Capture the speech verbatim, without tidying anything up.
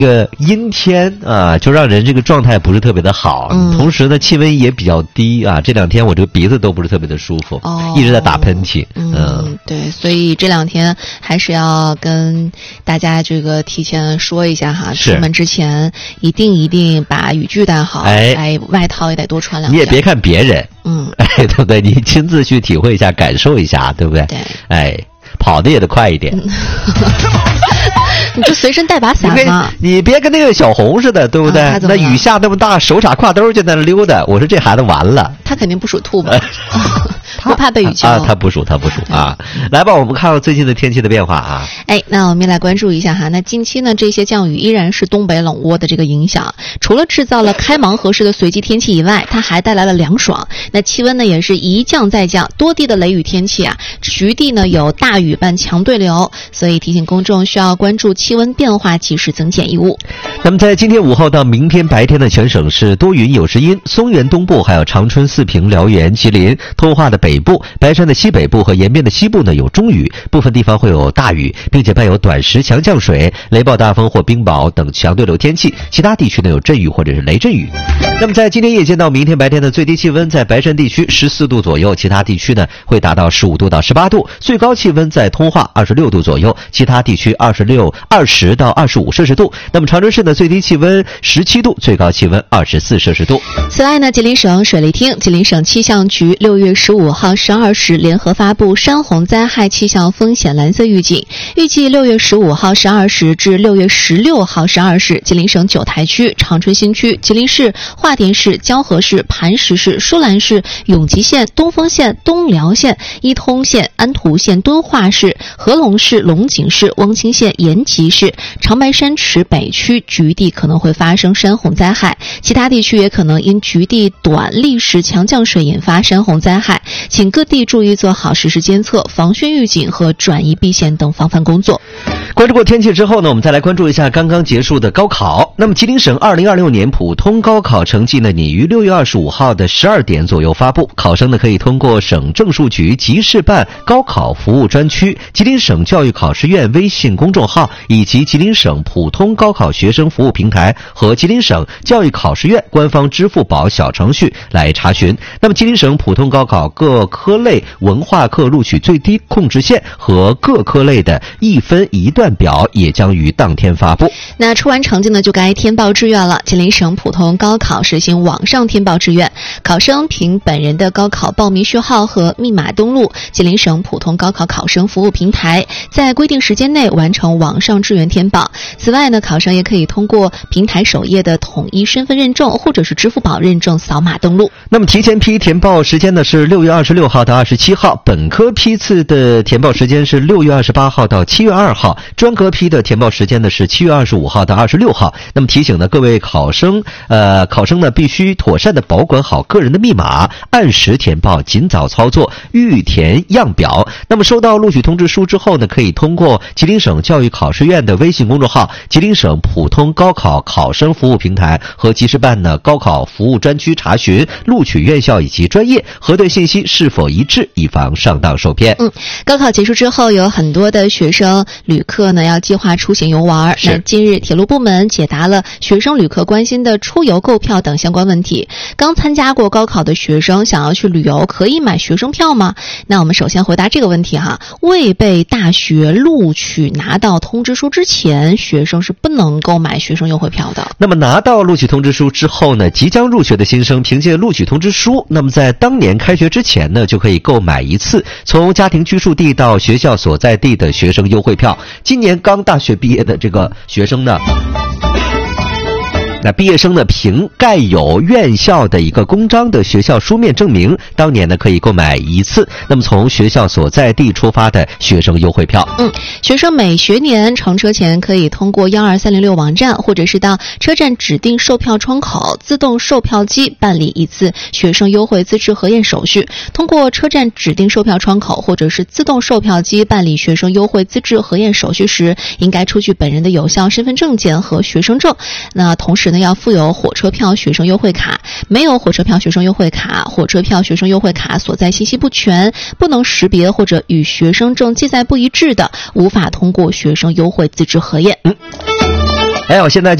这个阴天啊，就让人这个状态不是特别的好，嗯、同时呢气温也比较低啊。这两天我这个鼻子都不是特别的舒服，哦、一直在打喷嚏。 嗯，嗯对，所以这两天还是要跟大家这个提前说一下哈，出门之前一定一定把雨具带好，哎，哎外套也得多穿两件。 你也别看别人， 嗯， 哎，对不对？你亲自去体会一下，感受一下，对不对？ 对， 哎，跑的也得快一点。嗯你就随身带把伞嘛， 你别跟那个小红似的，对不对？啊、那雨下那么大，手插挎兜就在那溜达。我说这孩子完了， 他肯定不属兔吧？不怕被雨浇啊？他不属，他不属啊！来吧，我们看到最近的天气的变化啊。 哎，那我们来关注一下哈。那近期呢，这些降雨依然是东北冷涡的这个影响，除了制造了开盲盒式的随机天气以外，它还带来了凉爽。那气温呢也是一降再降，多地的雷雨天气啊，局地呢有大雨伴强对流，所以提醒公众需要关注气温变化，及时增减衣物。 那么在今天午后到明天白天的全省是多云有时阴，松原东部还有长春、四平、辽源、吉林、通化的北部、白山的西北部和延边的西部呢有中雨，部分地方会有大雨，并且伴有短时强降水、雷暴大风或冰雹等强对流天气，其他地区呢有阵雨或者是雷阵雨。那么在今天夜间到明天白天的最低气温在白山地区十四度左右，其他地区呢会达到十五度到十八度，最高气温在通化二十六度左右，其他地区二十六、二十到二十五摄氏度。那么长春市的最低气温十七度，最高气温二十四摄氏度。 此外呢，吉林省水利厅、吉林省气象局六月十五号十二时联合发布山洪灾害气象风险蓝色预警，预计六月十五号十二时至六月十六号十二时，吉林省九台区、长春新区、吉林市、华田市、蛟河市、磐石市、舒兰市、永吉县、东丰县、东辽县、伊通县、安图县、敦化市、合龙市、龙井市、翁清县、延吉市、长白山池北区局地可能会发生山洪灾害，其他地区也可能因局地短历时强降水引发山洪灾害，请各地注意做好实时监测、防汛预警和转移避险等防范工作。 关注过天气之后呢，我们再来关注一下刚刚结束的高考。那么吉林省二零二六年普通高考成绩呢，拟于六月二十五号的十二点左右发布。考生呢可以通过省政数局集市办高考服务专区、吉林省教育考试院微信公众号以及吉林省普通高考学生服务平台和吉林省教育考试院官方支付宝小程序来查询。那么吉林省普通高考各科类文化课录取最低控制线和各科类的一分一段表也将于当天发布。 那出完成绩呢，就该填报志愿了。吉林省普通高考实行网上填报志愿，考生凭本人的高考报名序号和密码登录吉林省普通高考考生服务平台，在规定时间内完成网上志愿填报。此外呢，考生也可以通过平台首页的统一身份认证或者是支付宝认证扫码登录。 那么提前批填报时间呢是六月二十六号到二十七号，本科批次的填报时间是六月二十八号到七月二号，专科批的填报时间呢是七月二十五号到二十六号。那么提醒呢各位考生，呃，考生呢必须妥善的保管好个人的密码，按时填报，尽早操作预填样表。那么收到录取通知书之后呢，可以通过吉林省教育考试院的微信公众号、吉林省普通高考考生服务平台和集市办的高考服务专区查询录取院校以及专业，核对信息是否一致，以防上当受骗。 嗯，高考结束之后，有很多的学生旅客呢要计划出行游玩。那近日铁路部门解答了学生旅客关心的出游购票等相关问题。刚参加过高考的学生想要去旅游，可以买学生票吗？那我们首先回答这个问题哈，未被大学录取拿到通知书之前，学生是不能购买学生优惠票的。 那么拿到录取通知书之后呢，即将入学的新生凭借录取通知书，那么在当年开学之前呢，就可以购买一次从家庭居住地到学校所在地的学生优惠票。今年刚大学毕业的这个学生呢，那毕业生呢，凭盖有院校的一个公章的学校书面证明，当年呢可以购买一次那么从学校所在地出发的学生优惠票。 嗯，学生每学年乘车前可以通过幺二三零六网站或者是到车站指定售票窗口自动售票机办理一次学生优惠资质核验手续。通过车站指定售票窗口或者是自动售票机办理学生优惠资质核验手续时，应该出具本人的有效身份证件和学生证。那同时呢，要附有火车票学生优惠卡，没有火车票学生优惠卡、火车票学生优惠卡所在信息不全、不能识别或者与学生证记载不一致的，无法通过学生优惠资质核验。 嗯哎，我现在就